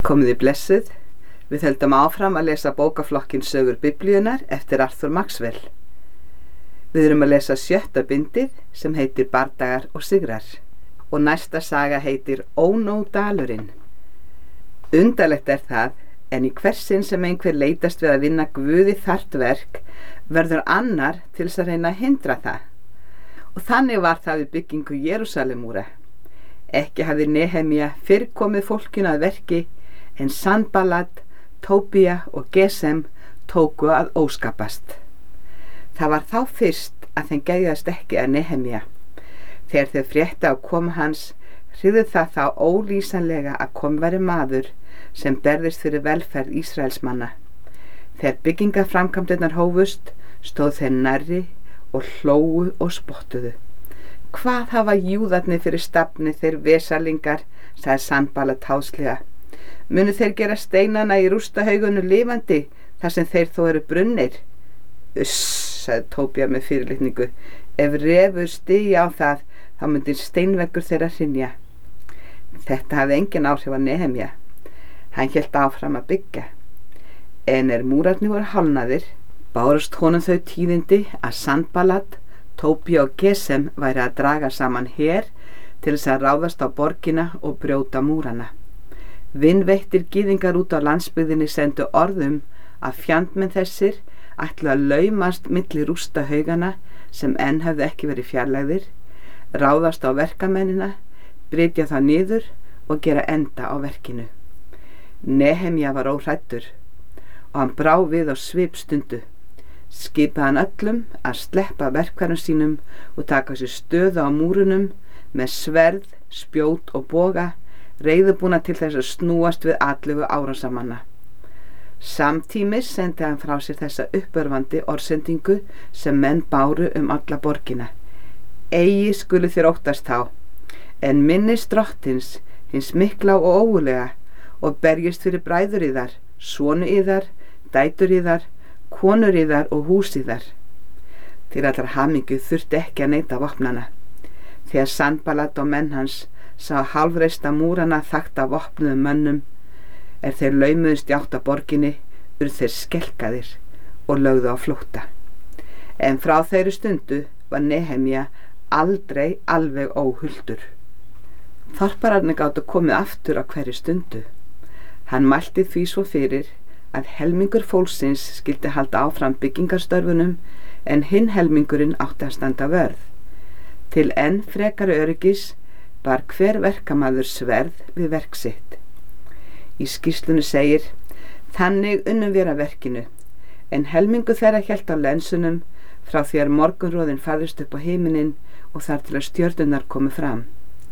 Komiði blessuð, við höldum áfram að lesa bókaflokkinn Sögur Biblíunnar eftir Arthur Maxwell. Við erum að lesa 7. bindið sem heitir Bardagar og sigrar og næsta saga heitir Ónódalurinn. Undarlegt það, en í hversin sem einhver leitast við að vinna Guði þarft verk, verður annar til þess að reyna að hindra það. Og þannig var það við byggingu Jerúsalemúra. Ekki hafði Nehemía fyrr komið fólkinu að verki, en Sanballat, Tóbía og Gesem tóku að óskapast. Það var þá fyrst að þeim gæðast ekki að Nehemía. Þegar þeir fréttu á komu hans, hryðu það þá ólýsanlega að komið væri maður sem berðist fyrir velferð Ísraelsmanna. Þegar byggingaframkvæmdirnar hófust, stóð þeir nærri og hlógu og spottuðu. Hvað hafa júðarnir fyrir stafni þeir vesalingar, sagði Sanballat háslega. Munu þeir gera steinana í rústahaugunum lifandi þar sem þeir þó eru brunnir? Uss, sagði Tóbía með fyrirlitningu. Ef refur stigi á það, þá myndi steinveggur þeirra hrynja. Þetta hafði engin áhrif á Nehemía. Hann hélt áfram að byggja. En múrarnir voru hálfnaðir, bárust honum þau tíðindi að Sanballat, Tóbía og Gesem væri að draga saman her til þess að ráðast á borgina og brjóta múrana. Vinveittir gyðingar út á landsbyggðinni sendu orðum að fjandmenn þessir ætlu að laumast milli rústahaugana sem enn hefðu ekki verið fjarlægðir, ráðast á verkamennina, brytja það niður og gera enda á verkinu. Nehemía var óhræddur og hann brá við á svipstundu. Skipaði hann öllum að sleppa verkværum sínum og taka sér stöðu á múrunum með sverð, spjót og boga, reiðubúna til þess að snúast við atlögu árásamanna. Samtímis sendi hann frá sér þessa uppörvandi orðsendingu sem menn báru alla borgina. Eigi skulu þér óttast þá, en minnist drottins, hins mikla og ógulega, og berjist fyrir bræður yðar, sonu yðar, dætur yðar, konur yðar og hús yðar. Til allar hamingju þurfti ekki að neita vopnana. Þegar Sanballat og menn hans sá hálfreista múrana þakta vopnuðum mönnum, þeir laumuðust í átt að borginni, urðu þeir skelkaðir og lögðu á flótta. En frá þeirri stundu var Nehemía aldrei alveg óhultur. Þorpararnir gátu komið aftur á hverri stundu. Hann mælti því svo fyrir að helmingur fólksins skyldi halda áfram byggingarstörfunum en hinn helmingurinn átti að standa vörð. Til enn frekari öryggis bar hver verkamaður sverð við verk sitt. Í skýrslunni segir: Þannig unnum við að verkinu, en helmingu þeirra hélt á lensunum frá því að morgunroðinn færðist upp á himininn og þar til að stjörnurnar komu fram.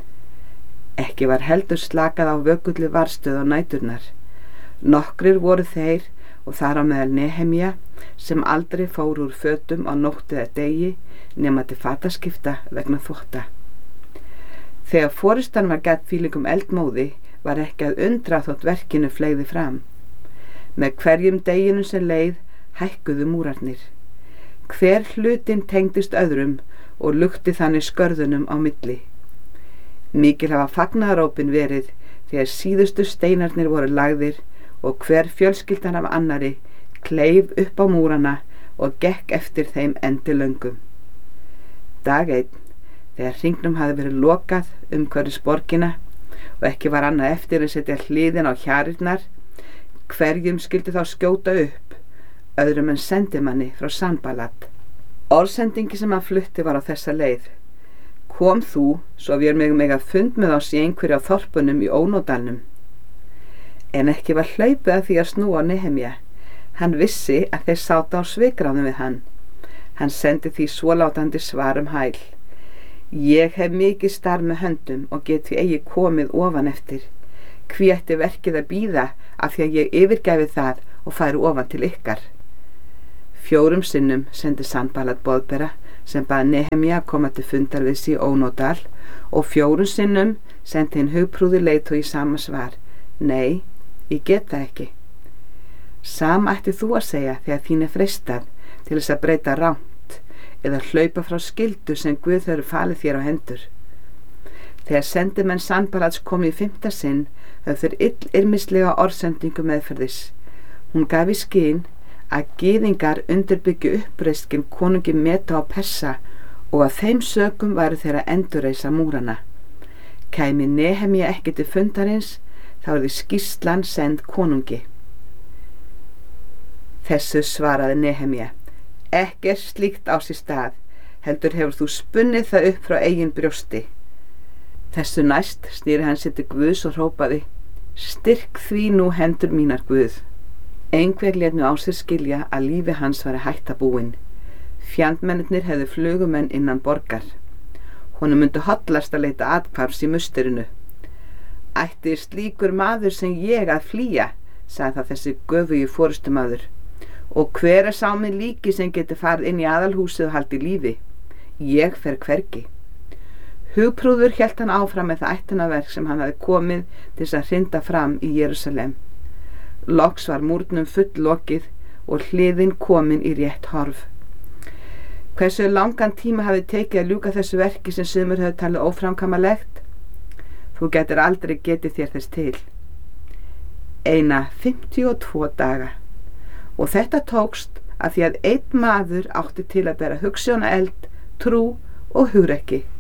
Ekki var heldur slakað á vökulli varstöð á næturnar. Nokkrir voru þeir, og þar á meðal Nehemía, sem aldrei fóru úr fötum á nótt eða degi nema til fataskipta vegna þvotta. Þegar forystan var gætt fílingum eldmóði, var ekki að undra þótt verkinu fleygði fram. Með hverjum deginum sem leið hækkuðu múrarnir. Hver hlutinn tengdist öðrum og lukti þannig skörðunum á milli. Mikil hafa fagnaðarópin verið þegar síðustu steinarnir voru lagðir og hver fjölskyldan af annari kleif upp á múrana og gekk eftir þeim endilöngum. Dag einn, þegar hringnum hafði verið lokað umhverfis borgina og ekki var annað eftir að setja hliðin á hjarirnar, hverjum skyldi þá skjóta upp, öðrum en sendimanni frá Sanballat. Orðsendingi sem hann flutti var á þessa leið: Kom þú, svo vér megum eiga fund með oss í einhverju á þorpunum í Ónódalnum. En ekki var hlaupið að því að snúa á Nehemía. Hann vissi að þeir sátu á svikráðum við hann. Hann sendi því svólátandi svar hæl: Ég hef mikið starf með höndum og get því eigi komið ofan eftir. Hví ætti verkið að bíða af því að ég yfirgæfi það og færi ofan til ykkar. 4 sinnum sendi Sanballat boðbera sem bað Nehemía koma til fundar við sig í Ónódal og 4 sinnum sendi hinn hugprúði leiðtogi sama svar: Nei, ég get það ekki. Sama ætti þú að segja þegar þín freistað til þess að breyta rangt eða hlaupa frá skyldu sem Guð hefur falið þér á hendur. Þegar sendimenn Sanbalats kom í 5. sinn höfðu þeir illyrmislega orðsendingu meðferðis. Hún gaf í skyn að gyðingar undirbyggju uppreist gegn konungi Meda og Persa og að þeim sökum væru þeir að endurreisa múrana. Kæmi Nehemía ekki til fundarins, þá því skýrslan send konungi. Þessu svaraði Nehemía: Ekkert slíkt á sér stað, heldur hefur þú spunnið það upp frá eigin brjósti. Þessu næst snýri hann sér til Guðs og hrópaði: Styrk því nú hendur mínar, Guð. Einhver lét nú á sér skilja að lífi hans væri hætta búin. Fjandmennirnir hefðu flugumenn innan borgar. Honum myndi hollast að leita athvarfs í musterinu. Ætti slíkur maður sem ég að flýja, sagði það þessi göfugi forystumaður. Og hver sá mig líki sem geti farið inn í aðalhúsið og haldið lífi? Ég fer hvergi. Hugprúður hélt hann áfram með það ættunarverk sem hann hafði komið til þess að hrinda fram í Jerúsalem. Loks var múrnum full lokið og hliðin komin í rétt horf. Hversu langan tíma hafði tekið að ljúka þessu verki sem sumir höfðu talið óframkvæmanlegt? Þú getur aldrei getið þér þess til. Eina 52 daga. Og þetta tókst af því að einn maður átti til að bera hugsjónaeld, trú og hugrekki.